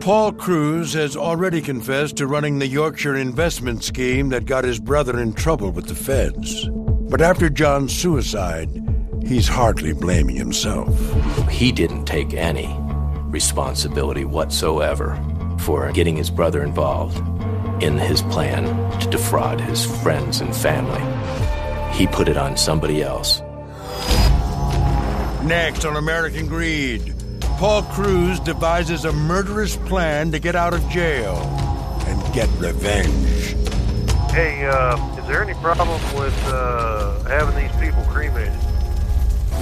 Paul Cruz has already confessed to running the Yorkshire investment scheme that got his brother in trouble with the feds. But after John's suicide, he's hardly blaming himself. He didn't take any responsibility whatsoever for getting his brother involved in his plan to defraud his friends and family. He put it on somebody else. Next on American Greed, Paul Cruz devises a murderous plan to get out of jail and get revenge. Hey, is there any problem with having these people cremated?